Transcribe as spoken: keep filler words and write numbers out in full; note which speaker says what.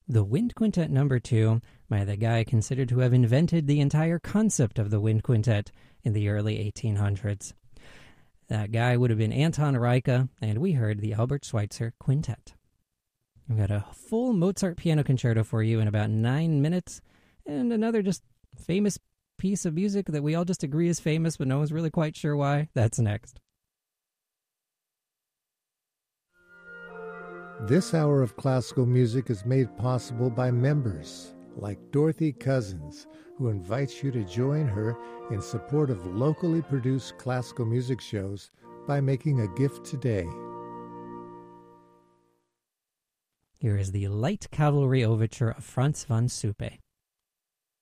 Speaker 1: The Wind Quintet number two by the guy considered to have invented the entire concept of the wind quintet in the early eighteen hundreds. That guy would have been Anton Reicha, and we heard the Albert Schweitzer Quintet. We've got a full Mozart piano concerto for you in about nine minutes, and another just famous piece of music that we all just agree is famous, but no one's really quite sure why. That's next.
Speaker 2: This hour of classical music is made possible by members like Dorothy Cousins, who invites you to join her in support of locally produced classical music shows by making a gift today.
Speaker 1: Here is the Light Cavalry Overture of Franz von Suppe.